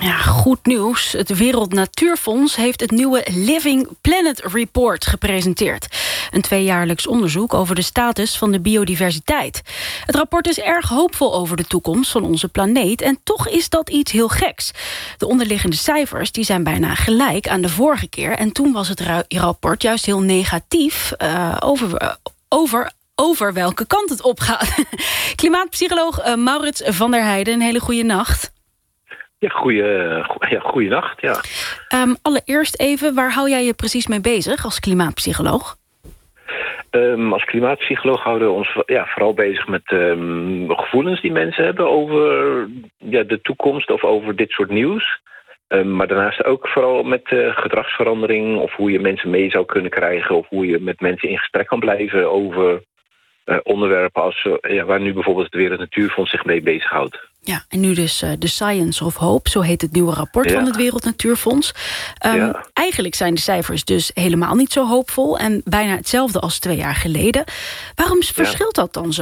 Ja, goed nieuws. Het Wereld Natuurfonds heeft het nieuwe Living Planet Report gepresenteerd. Een 2-jaarlijks onderzoek over de status van de biodiversiteit. Het rapport is erg hoopvol over de toekomst van onze planeet. En toch is dat iets heel geks. De onderliggende cijfers die zijn bijna gelijk aan de vorige keer. En toen was het rapport juist heel negatief over welke kant het opgaat. Klimaatpsycholoog Maurits van der Heijden, een hele goede nacht. Ja, goeienacht, ja. Allereerst even, waar hou jij je precies mee bezig als klimaatpsycholoog? Als klimaatpsycholoog houden we ons vooral bezig met gevoelens die mensen hebben over de toekomst of over dit soort nieuws. Maar daarnaast ook vooral met gedragsverandering of hoe je mensen mee zou kunnen krijgen of hoe je met mensen in gesprek kan blijven over onderwerpen als waar nu bijvoorbeeld het Wereld Natuurfonds zich mee bezighoudt. Ja, en nu dus The Science of Hope, zo heet het nieuwe rapport van het Wereld Natuurfonds. Eigenlijk zijn de cijfers dus helemaal niet zo hoopvol en bijna hetzelfde als 2 jaar geleden. Waarom verschilt dat dan zo?